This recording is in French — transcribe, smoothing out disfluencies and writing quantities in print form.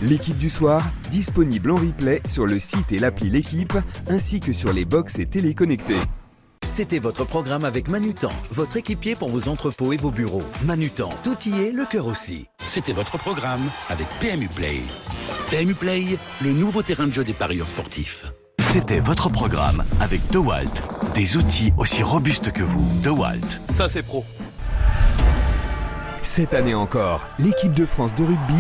L'équipe du soir, disponible en replay sur le site et l'appli L'équipe, ainsi que sur les box et téléconnectés. C'était votre programme avec Manutan, votre équipier pour vos entrepôts et vos bureaux. Manutan, tout y est, le cœur aussi. C'était votre programme avec PMU Play. PMU Play, le nouveau terrain de jeu des parieurs sportifs. C'était votre programme avec DeWalt. Des outils aussi robustes que vous. DeWalt. Ça c'est pro. Cette année encore, l'équipe de France de rugby